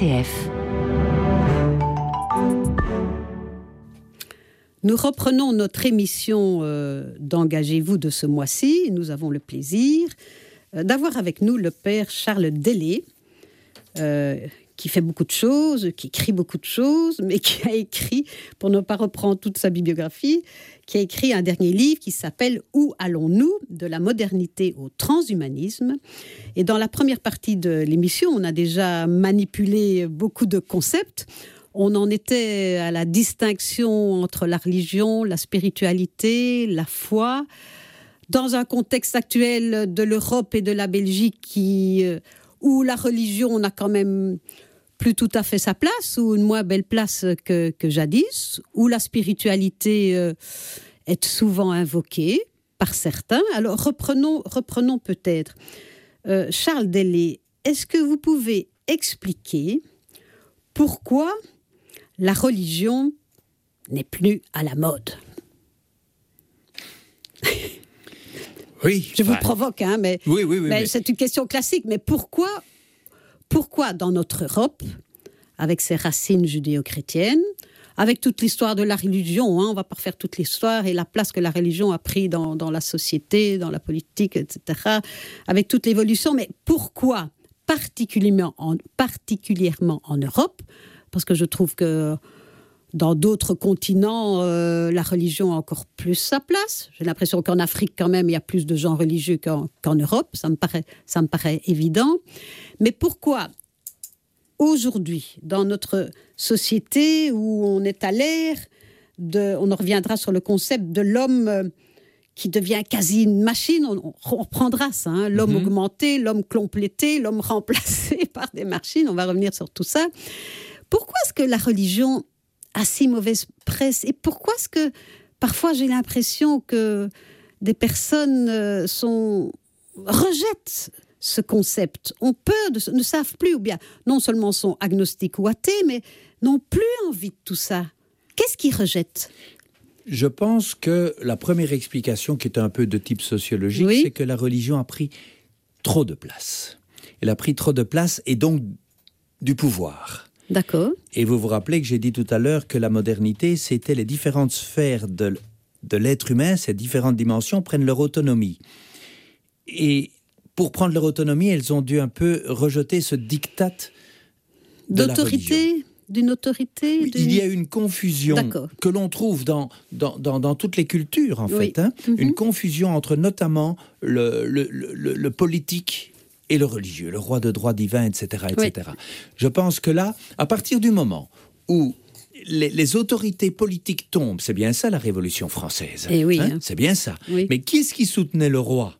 RCF. Nous reprenons notre émission d'Engagez-vous de ce mois-ci. Nous avons le plaisir d'avoir avec nous le père Charles Delay, qui fait beaucoup de choses, qui écrit beaucoup de choses, mais qui a écrit, pour ne pas reprendre toute sa bibliographie, qui a écrit un dernier livre qui s'appelle « Où allons-nous ? De la modernité au transhumanisme ». Et dans la première partie de l'émission, on a déjà manipulé beaucoup de concepts. On en était à la distinction entre la religion, la spiritualité, la foi. Dans un contexte actuel de l'Europe et de la Belgique où la religion n'a quand même plus tout à fait sa place, ou une moins belle place que jadis, où la spiritualité est souvent invoquée par certains. Alors reprenons peut-être. Charles Delay, est-ce que vous pouvez expliquer pourquoi la religion n'est plus à la mode? Oui. Je vous provoque, mais, oui, mais c'est une question classique. Mais pourquoi dans notre Europe, avec ses racines judéo-chrétiennes, avec toute l'histoire de la religion, on ne va pas refaire toute l'histoire et la place que la religion a pris dans la société, dans la politique, etc., avec toute l'évolution, mais pourquoi particulièrement en Europe? Parce que je trouve que dans d'autres continents, la religion a encore plus sa place. J'ai l'impression qu'en Afrique, quand même, il y a plus de gens religieux qu'en Europe. Ça me paraît évident. Mais pourquoi, aujourd'hui, dans notre société où on est à l'ère on en reviendra sur le concept de l'homme qui devient quasi une machine, on reprendra ça, l'homme augmenté, l'homme complété, l'homme remplacé par des machines, on va revenir sur tout ça. Pourquoi est-ce que la religion a si mauvaise presse, et pourquoi est-ce que parfois j'ai l'impression que des personnes rejettent ce concept, ont peur, ne savent plus, ou bien non seulement sont agnostiques ou athées, mais n'ont plus envie de tout ça? Qu'est-ce qu'ils rejettent? Je pense que la première explication, qui est un peu de type sociologique, c'est que la religion a pris trop de place. Elle a pris trop de place et donc du pouvoir. D'accord. Et vous vous rappelez que j'ai dit tout à l'heure que la modernité, c'était les différentes sphères de l'être humain, ces différentes dimensions prennent leur autonomie. Et pour prendre leur autonomie, elles ont dû un peu rejeter ce diktat de d'autorité, la religion. D'une autorité. Oui, il y a une confusion que l'on trouve dans toutes les cultures, en fait. Une confusion entre notamment le politique et le religieux, le roi de droit divin, etc., etc. Oui. Je pense que là, à partir du moment où les autorités politiques tombent, c'est bien ça la Révolution française. Et oui, c'est bien ça. Oui. Mais qui est-ce qui soutenait le roi?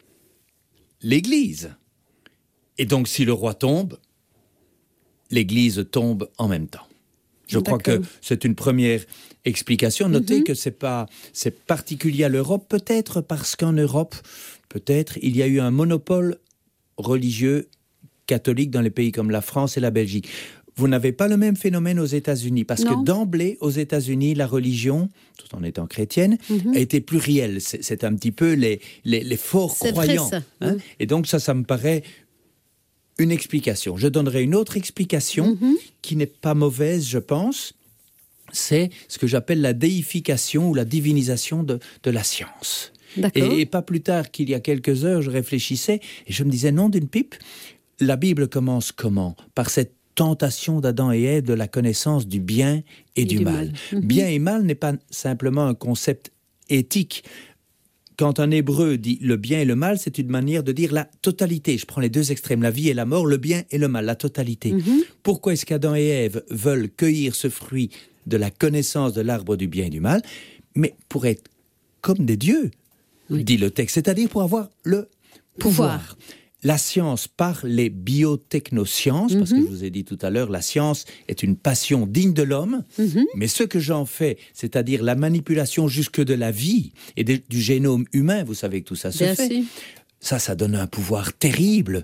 L'Église. Et donc, si le roi tombe, l'Église tombe en même temps. Je crois que c'est une première explication. Notez que c'est particulier à l'Europe, peut-être parce qu'en Europe, il y a eu un monopole religieux catholique dans les pays comme la France et la Belgique. Vous n'avez pas le même phénomène aux États-Unis, parce que d'emblée, aux États-Unis, la religion, tout en étant chrétienne, a été plurielle. C'est un petit peu les forts croyants. Vrai, ça. Et donc ça me paraît une explication. Je donnerai une autre explication qui n'est pas mauvaise, je pense. C'est ce que j'appelle la déification ou la divinisation de la science. Et pas plus tard qu'il y a quelques heures, je réfléchissais et je me disais, nom d'une pipe, la Bible commence comment? Par cette tentation d'Adam et Ève de la connaissance du bien et du mal. Bien et mal n'est pas simplement un concept éthique. Quand un hébreu dit le bien et le mal, c'est une manière de dire la totalité. Je prends les deux extrêmes, la vie et la mort, le bien et le mal, la totalité. Pourquoi est-ce qu'Adam et Ève veulent cueillir ce fruit de la connaissance de l'arbre du bien et du mal? Mais pour être comme des dieux, dit le texte, c'est-à-dire pour avoir le pouvoir. La science par les biotechnosciences, parce que je vous ai dit tout à l'heure, la science est une passion digne de l'homme, mais ce que j'en fais, c'est-à-dire la manipulation jusque de la vie et du génome humain, vous savez que tout ça se fait, ça donne un pouvoir terrible.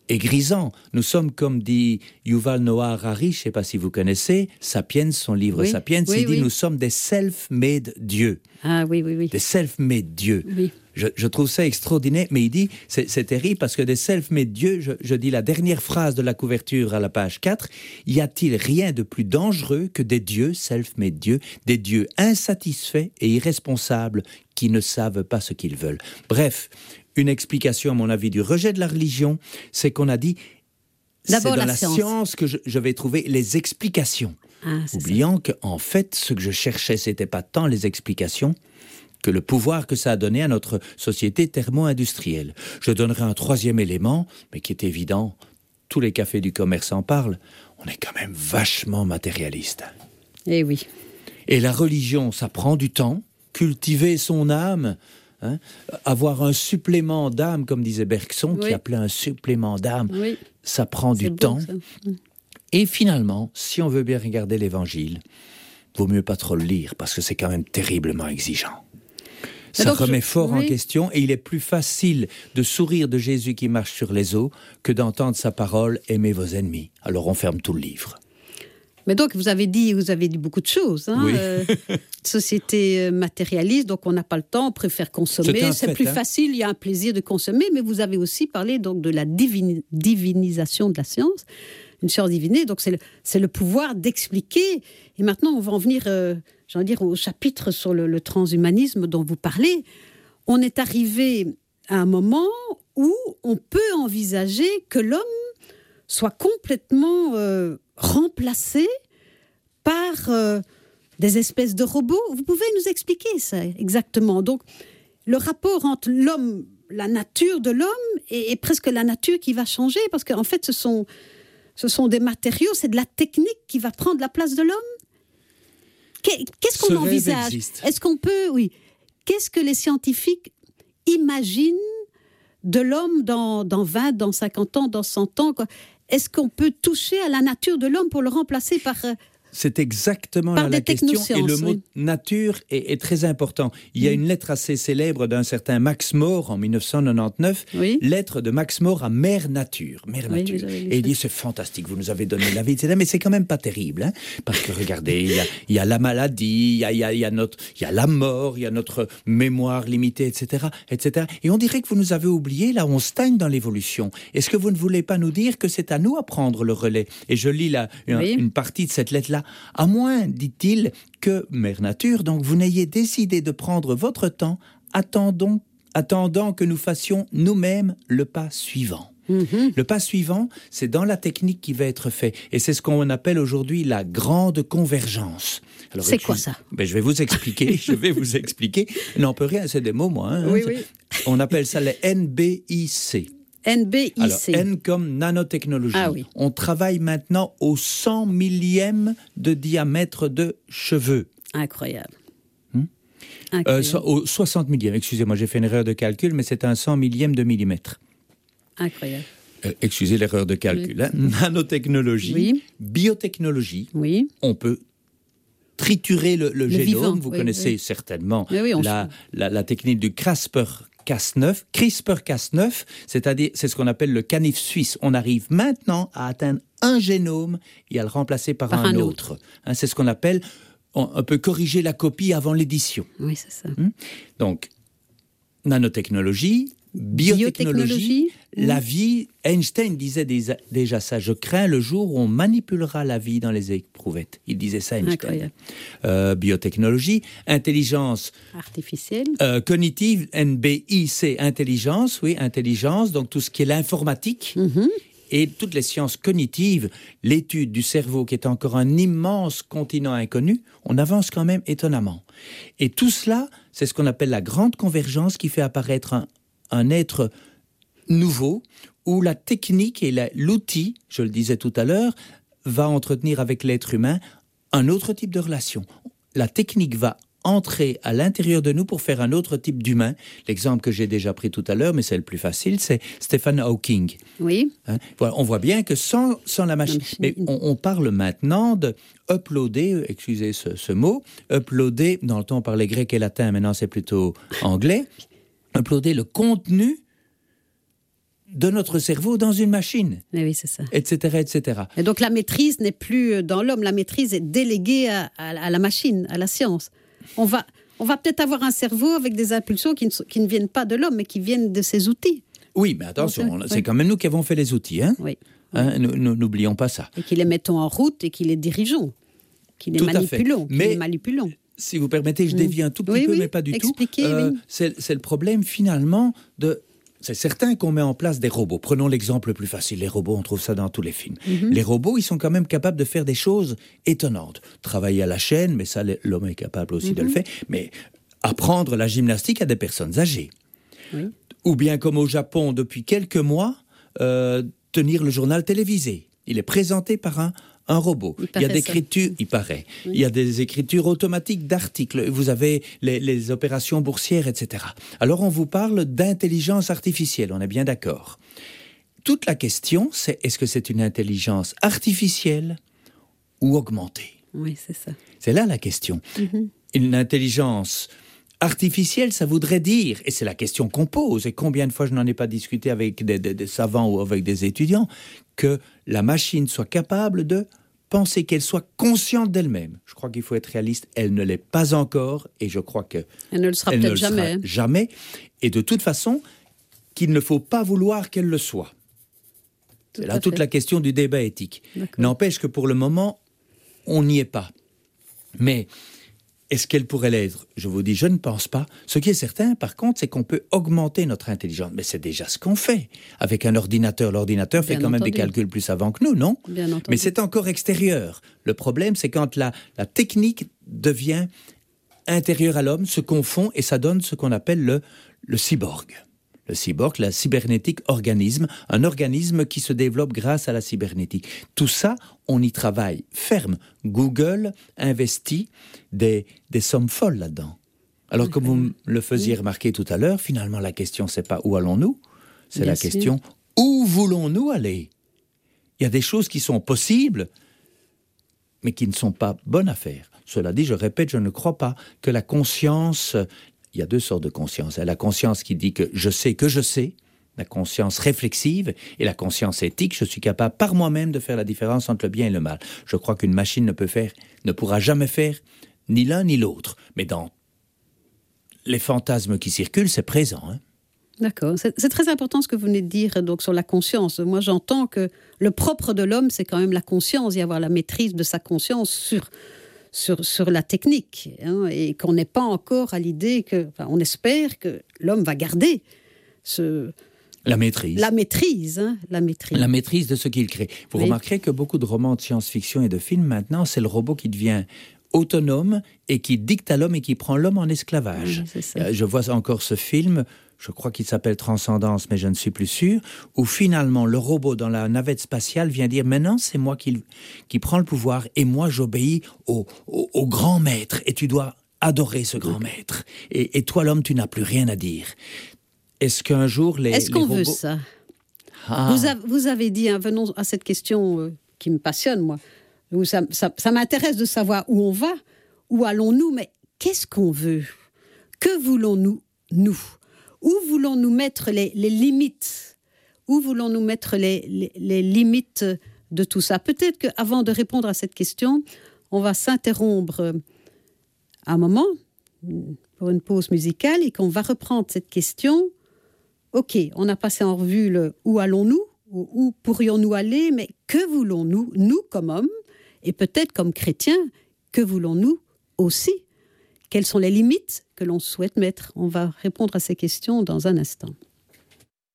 est grisant. Nous sommes, comme dit Yuval Noah Harari, je ne sais pas si vous connaissez, Sapiens, son livre Sapiens, il dit nous sommes des self-made dieux. Ah oui. Des self-made dieux. Oui. Je trouve ça extraordinaire, mais il dit, c'est terrible parce que des self-made dieux, je dis la dernière phrase de la couverture à la page 4, y a-t-il rien de plus dangereux que des dieux, self-made dieux, des dieux insatisfaits et irresponsables qui ne savent pas ce qu'ils veulent. Bref, une explication à mon avis du rejet de la religion, c'est qu'on a dit, d'abord c'est dans la science que je vais trouver les explications. Oubliant qu'en fait, ce que je cherchais, c'était pas tant les explications, que le pouvoir que ça a donné à notre société thermo-industrielle. Je donnerai un troisième élément, mais qui est évident, tous les cafés du commerce en parlent, on est quand même vachement matérialiste. Eh oui. Et la religion, ça prend du temps, cultiver son âme, avoir un supplément d'âme, comme disait Bergson, qui appelait un supplément d'âme, ça prend du temps. Ça. Et finalement, si on veut bien regarder l'Évangile, vaut mieux pas trop le lire, parce que c'est quand même terriblement exigeant. Ça remet fort en question et il est plus facile de sourire de Jésus qui marche sur les eaux que d'entendre sa parole « Aimez vos ennemis ». Alors on ferme tout le livre. Mais donc vous avez dit beaucoup de choses. Société matérialiste, donc on n'a pas le temps, on préfère consommer. C'est plus facile, il y a un plaisir de consommer. Mais vous avez aussi parlé donc, de la divinisation de la science. Une science divinée, donc c'est le pouvoir d'expliquer. Et maintenant, on va en venir, au chapitre sur le transhumanisme dont vous parlez. On est arrivé à un moment où on peut envisager que l'homme soit complètement remplacé par des espèces de robots. Vous pouvez nous expliquer ça exactement? Donc, le rapport entre l'homme, la nature de l'homme, et presque la nature qui va changer, parce qu'en fait, ce sont des matériaux, c'est de la technique qui va prendre la place de l'homme. Qu'est-ce qu'on envisage? Est-ce qu'on peut, qu'est-ce que les scientifiques imaginent de l'homme dans 20, dans 50 ans, dans 100 ans, quoi? Est-ce qu'on peut toucher à la nature de l'homme pour le remplacer par... C'est exactement la question, et le mot nature est très important. Il y a une lettre assez célèbre d'un certain Max More en 1999, lettre de Max More à Mère Nature. Nature. Et il dit, c'est fantastique, vous nous avez donné la vie, etc. Mais c'est quand même pas terrible, parce que regardez, il y a la maladie, il y a la mort, il y a notre mémoire limitée, etc., etc. Et on dirait que vous nous avez oubliés, là on stagne dans l'évolution. Est-ce que vous ne voulez pas nous dire que c'est à nous à prendre le relais? Et je lis une partie de cette lettre-là. À moins, dit-il, que Mère Nature, donc vous n'ayez décidé de prendre votre temps, attendant que nous fassions nous-mêmes le pas suivant. Le pas suivant, c'est dans la technique qui va être fait. Et c'est ce qu'on appelle aujourd'hui la grande convergence. Alors, c'est quoi ça? Je vais vous expliquer. Non, on peut rien, c'est des mots, moi. On appelle ça les NBIC. NBIC. Alors, N comme nanotechnologie. On travaille maintenant au 100 millième de diamètre de cheveux. Incroyable. Au 60 millième, excusez-moi, j'ai fait une erreur de calcul, mais c'est un 100 millième de millimètre. Incroyable. Excusez l'erreur de calcul. Nanotechnologie, biotechnologie, on peut triturer le génome. Vivant, vous connaissez certainement la technique du CRISPR-Cas9, c'est-à-dire c'est ce qu'on appelle le canif suisse. On arrive maintenant à atteindre un génome et à le remplacer par un autre. C'est ce qu'on appelle, on peut corriger la copie avant l'édition. Oui, c'est ça. Donc, nanotechnologie, biotechnologie, la vie. Einstein disait déjà ça. Je crains le jour où on manipulera la vie dans les éprouvettes. Il disait ça, Einstein. Biotechnologie, intelligence artificielle, cognitive, NBIC, intelligence, donc tout ce qui est l'informatique. Et toutes les sciences cognitives, l'étude du cerveau qui est encore un immense continent inconnu, on avance quand même étonnamment. Et tout cela, c'est ce qu'on appelle la grande convergence qui fait apparaître un être nouveau où la technique et l'outil, je le disais tout à l'heure, va entretenir avec l'être humain un autre type de relation. La technique va entrer à l'intérieur de nous pour faire un autre type d'humain. L'exemple que j'ai déjà pris tout à l'heure, mais c'est le plus facile, c'est Stephen Hawking. Oui. Voilà, on voit bien que sans la machine... Mais on parle maintenant de uploader, excusez ce mot, uploader, dans le temps on parlait grec et latin, maintenant c'est plutôt anglais, uploader le contenu de notre cerveau dans une machine, Mais oui, c'est ça. etc., etc. Et donc la maîtrise n'est plus dans l'homme, la maîtrise est déléguée à la machine, à la science. On va peut-être avoir un cerveau avec des impulsions qui ne viennent pas de l'homme, mais qui viennent de ses outils. Oui, mais attention, c'est quand même nous qui avons fait les outils, hein. Oui. Hein, n'oublions pas ça. Et qui les mettons en route et qui les dirigeons, qui les Tout à manipulons. fait. Mais- les manipulons. Si vous permettez, je dévie un tout petit Oui, peu, oui, mais pas du tout. expliquez, oui. C'est le problème finalement de... C'est certain qu'on met en place des robots. Prenons l'exemple le plus facile. Les robots, on trouve ça dans tous les films. Les robots, ils sont quand même capables de faire des choses étonnantes. Travailler à la chaîne, mais ça, l'homme est capable aussi de le faire. Mais apprendre la gymnastique à des personnes âgées. Oui. Ou bien comme au Japon, depuis quelques mois, tenir le journal télévisé. Il est présenté par un robot. Il y a des écritures, il paraît. Oui. Il y a des écritures automatiques d'articles. Vous avez les opérations boursières, etc. Alors on vous parle d'intelligence artificielle, on est bien d'accord. Toute la question, c'est est-ce que c'est une intelligence artificielle ou augmentée ? Oui, c'est ça. C'est là la question. Une intelligence artificielle, ça voudrait dire, et c'est la question qu'on pose, et combien de fois je n'en ai pas discuté avec des savants ou avec des étudiants, que la machine soit capable de penser, qu'elle soit consciente d'elle-même. Je crois qu'il faut être réaliste, elle ne l'est pas encore, et je crois qu'elle ne le sera peut-être jamais. Jamais. Et de toute façon, qu'il ne faut pas vouloir qu'elle le soit. C'est là toute la question du débat éthique. N'empêche que pour le moment, on n'y est pas. Mais est-ce qu'elle pourrait l'être ? Je vous dis, je ne pense pas. Ce qui est certain, par contre, c'est qu'on peut augmenter notre intelligence. Mais c'est déjà ce qu'on fait avec un ordinateur. L'ordinateur fait quand même des calculs plus savants que nous, non ? Bien entendu. Mais c'est encore extérieur. Le problème, c'est quand la technique devient intérieure à l'homme, se confond et ça donne ce qu'on appelle le cyborg. Le cyborg, la cybernétique organisme, un organisme qui se développe grâce à la cybernétique. Tout ça, on y travaille ferme. Google investit des sommes folles là-dedans. Alors, comme vous le faisiez remarquer tout à l'heure, finalement, la question, c'est pas où allons-nous, c'est la question où voulons-nous aller ? Il y a des choses qui sont possibles, mais qui ne sont pas bonnes à faire. Cela dit, je répète, je ne crois pas que la conscience... Il y a deux sortes de conscience. La conscience qui dit que je sais, la conscience réflexive, et la conscience éthique, je suis capable par moi-même de faire la différence entre le bien et le mal. Je crois qu'une machine ne pourra jamais faire ni l'un ni l'autre. Mais dans les fantasmes qui circulent, c'est présent. Hein. D'accord. C'est très important ce que vous venez de dire donc, sur la conscience. Moi, j'entends que le propre de l'homme, c'est quand même la conscience, y avoir la maîtrise de sa conscience sur la technique, hein, et qu'on n'est pas encore à l'idée on espère que l'homme va garder la maîtrise. La maîtrise de ce qu'il crée. Vous remarquerez que beaucoup de romans de science-fiction et de films, maintenant, c'est le robot qui devient autonome et qui dicte à l'homme et qui prend l'homme en esclavage. Je vois encore ce film, je crois qu'il s'appelle Transcendance, mais je ne suis plus sûr, où finalement le robot dans la navette spatiale vient dire « Maintenant, c'est moi qui prends le pouvoir et moi, j'obéis au grand maître et tu dois adorer ce grand maître. Et toi, l'homme, tu n'as plus rien à dire. » Est-ce qu'un jour, Est-ce qu'on robots... veut ça ? Vous avez dit, venons à cette question qui me passionne, moi. Ça m'intéresse de savoir où on va, où allons-nous, mais qu'est-ce qu'on veut ? Que voulons-nous, nous ? Où voulons-nous mettre les limites ? Où voulons-nous mettre les limites de tout ça ? Peut-être qu'avant de répondre à cette question, on va s'interrompre un moment pour une pause musicale et qu'on va reprendre cette question. Ok, on a passé en revue le où allons-nous ? Où pourrions-nous aller ? Mais que voulons-nous, nous comme hommes ? Et peut-être comme chrétiens, que voulons-nous aussi ? Quelles sont les limites que l'on souhaite mettre ? On va répondre à ces questions dans un instant.